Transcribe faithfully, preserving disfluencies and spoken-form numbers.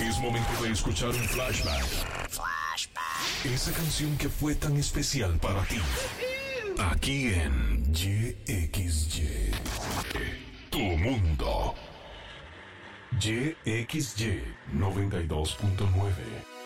Es momento de escuchar un flashback. Flashback. Esa canción que fue tan especial para ti. Aquí en Y X Y. Tu mundo. Y X Y noventa y dos punto nueve.